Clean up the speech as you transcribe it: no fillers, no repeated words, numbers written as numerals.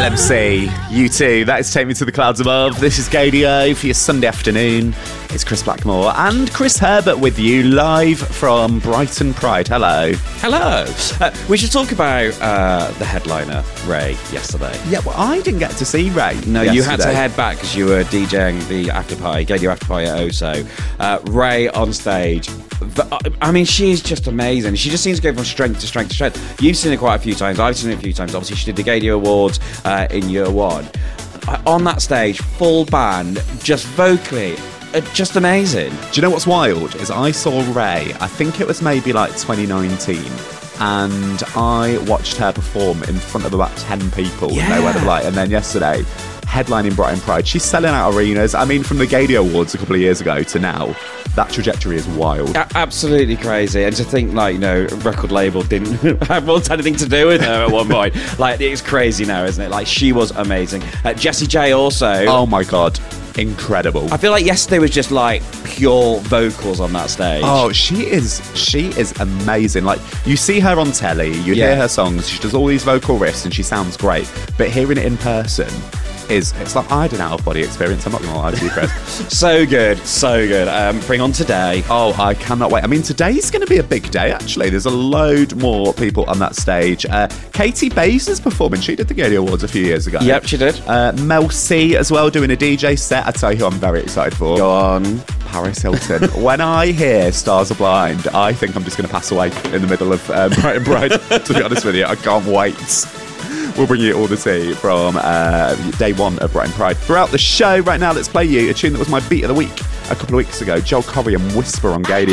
LMC, U2, that is Take Me to the Clouds Above. This is Gadio for your Sunday afternoon. It's Chris Blackmore and Chris Herbert with you live from Brighton Pride. Hello. Hello. We should talk about the headliner, Ray, yesterday. Yeah, well, I didn't get to see Ray. No, yesterday. you had to head back because you were DJing the after party, Gadio after party at Oso. Ray on stage. I mean, she's just amazing. She just seems to go from strength to strength to strength. You've seen it quite a few times. I've seen it a few times. Obviously, she did the Gadio Awards in year one. On that stage, full band, just vocally, just amazing. Do you know what's wild? Is I saw Ray, I think it was maybe like 2019, and I watched her perform in front of about 10 people. Yeah. No end of light. And then yesterday, headlining Brighton Pride, she's selling out arenas. I mean, from the Gadio Awards a couple of years ago to now, that trajectory is wild. Absolutely crazy. And to think, like, you know, record label didn't want anything to do with her at one point. Like, it's crazy now, isn't it? Like, she was amazing. Jessie J also. Oh my God. Incredible. I feel like yesterday was just like pure vocals on that stage. Oh, she is amazing. Like, you see her on telly, you hear her songs, she does all these vocal riffs and she sounds great. But hearing it in person, it's like I had an out-of-body experience. I'm not going to lie to you, Chris. So good. Bring on today. Oh, I cannot wait. I mean, today's going to be a big day, actually. There's a load more people on that stage. Katie Bays is performing. She did the Gadio Awards a few years ago. Yep, she did. Mel C as well, doing a DJ set. I tell you who I'm very excited for. Go on. Paris Hilton. When I hear Stars Are Blind, I think I'm just going to pass away in the middle of Brighton Pride, to be honest with you. I can't wait. We'll bring you all the tea from day one of Brighton Pride. Throughout the show, right now, let's play you a tune that was my beat of the week a couple of weeks ago. Joel Corry and Whisper on Gadio.